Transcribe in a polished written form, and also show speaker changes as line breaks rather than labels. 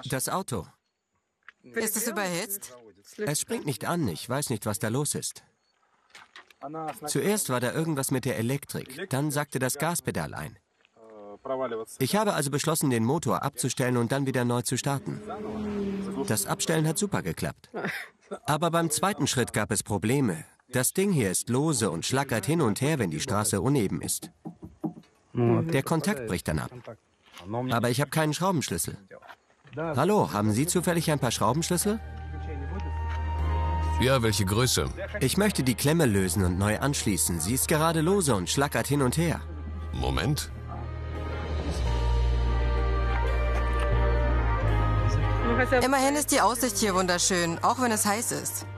Das Auto.
Ist es überhitzt?
Es springt nicht an. Ich weiß nicht, was da los ist. Zuerst war da irgendwas mit der Elektrik. Dann sackte das Gaspedal ein. Ich habe also beschlossen, den Motor abzustellen und dann wieder neu zu starten. Das Abstellen hat super geklappt. Aber beim zweiten Schritt gab es Probleme. Das Ding hier ist lose und schlackert hin und her, wenn die Straße uneben ist. Der Kontakt bricht dann ab. Aber ich habe keinen Schraubenschlüssel. Hallo, haben Sie zufällig ein paar Schraubenschlüssel?
Ja, welche Größe?
Ich möchte die Klemme lösen und neu anschließen. Sie ist gerade lose und schlackert hin und her.
Moment.
Immerhin ist die Aussicht hier wunderschön, auch wenn es heiß ist.